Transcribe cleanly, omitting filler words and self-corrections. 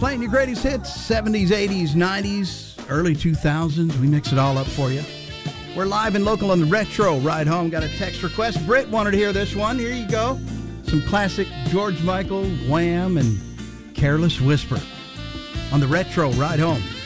Playing your greatest hits, 70s, 80s, 90s, early 2000s. We mix it all up for you. We're live and local on the Retro Ride Home. Got a text request. Britt wanted to hear this one. Here you go. Some classic George Michael, Wham, and Careless Whisper on the Retro Ride Home.